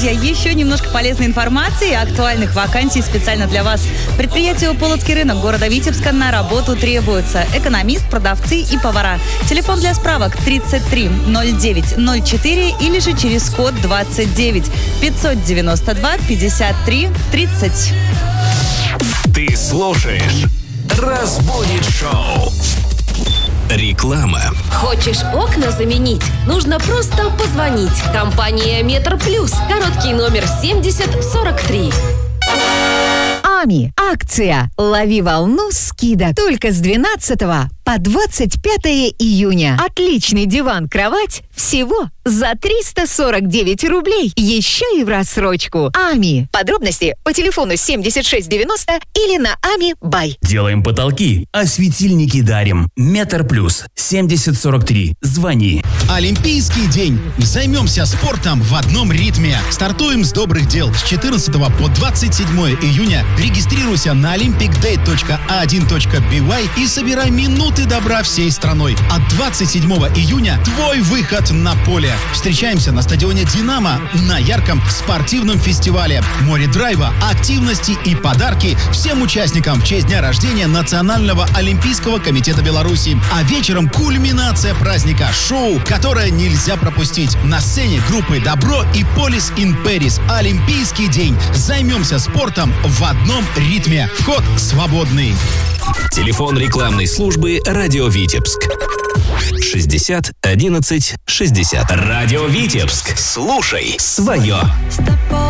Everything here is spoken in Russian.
друзья, еще немножко полезной информации и актуальных вакансий специально для вас. Предприятию «Полоцкий рынок» города Витебска на работу требуются экономист, продавцы и повара. Телефон для справок 33 09 04 или же через код 29 592 53 30. Ты слушаешь «Разбудит шоу». Реклама. Хочешь окна заменить? Нужно просто позвонить. Компания «Метр Плюс». Короткий номер 7043. АМИ. Акция «Лови волну» скидок. Только с 12 по 25 июня. Отличный диван-кровать всего за 349 рублей. Еще и в рассрочку. АМИ. Подробности по телефону 7690 или на АМИ Бай. Делаем потолки, а светильники дарим. Метр Плюс. 7043. Звони. Олимпийский день. Займемся спортом в одном ритме. Стартуем с добрых дел. С 14 по 27 июня регистрируйся на olympicday.a1.by и собирай минуты добра всей страной. От 27 июня твой выход на поле. Встречаемся на стадионе «Динамо» на ярком спортивном фестивале. Море драйва, активности и подарки всем участникам в честь дня рождения Национального олимпийского комитета Беларуси. А вечером кульминация праздника – шоу, которое нельзя пропустить. На сцене группы «Добро» и «Полис ин Пэрис». Олимпийский день. Займемся спортом в одном ритме. Вход свободный. Телефон рекламной службы «Радио Витебск». 60 11 60. Радио Витебск. Слушай свое.